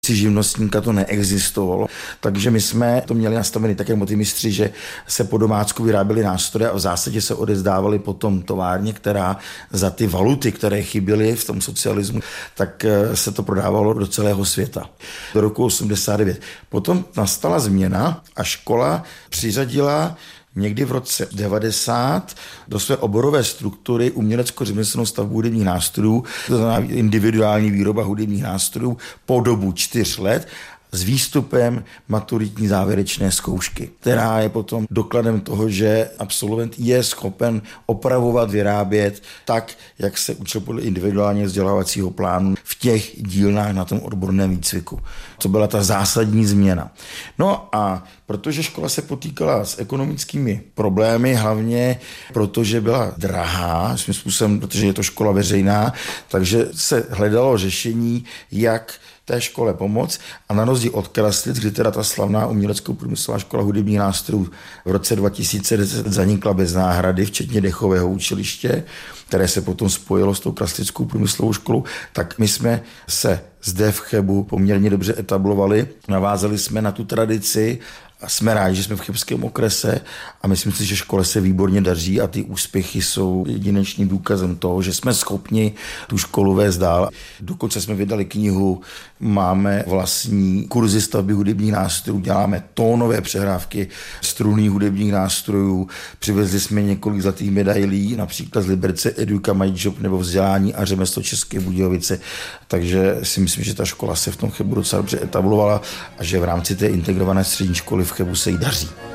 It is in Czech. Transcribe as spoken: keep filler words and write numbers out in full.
živnostníka to neexistovalo, takže my jsme to měli nastavený tak jako ty mistři, že se po domácku vyráběly nástroje a v zásadě se odezdávaly potom továrně, která za ty valuty, které chyběly v tom socialismu, tak se to prodávalo do celého světa. Do roku osmdesát devět. Potom nastala změna a škola přiřadila někdy v roce devadesát do své oborové struktury umělecko-řemeslnou stavbu hudebních nástrojů, to znamená individuální výroba hudebních nástrojů po dobu čtyř let s výstupem maturitní závěrečné zkoušky, která je potom dokladem toho, že absolvent je schopen opravovat, vyrábět tak, jak se učil podle individuálně vzdělávacího plánu v těch dílnách na tom odborném výcviku. To byla ta zásadní změna. No a protože škola se potýkala s ekonomickými problémy, hlavně protože byla drahá, svým způsobem, protože je to škola veřejná, takže se hledalo řešení, jak té škole pomoct a na rozdíl od Kraslic, kdy teda ta slavná umělecko-průmyslová škola hudebních nástrojů v roce dva tisíce deset zanikla bez náhrady, včetně dechového učiliště, které se potom spojilo s tou kraslickou průmyslovou školou, tak my jsme se zde v Chebu poměrně dobře etablovali, navázali jsme na tu tradici a jsme rádi, že jsme v chebském okrese a myslím si, že škole se výborně daří a ty úspěchy jsou jedinečným důkazem toho, že jsme schopni tu školu vést dál. Dokonce jsme vydali knihu, máme vlastní kurzy stavby hudebních nástrojů, děláme tónové přehrávky strunných hudebních nástrojů, přivezli jsme několik zlatých medailí, například z Liberce Eduka My Job nebo Vzdělání a řemeslo České Budějovice, takže si myslím, že ta škola se v tom Chebu docela dobře etablovala a že v rámci té integrované střední školy v Chebu se jí daří.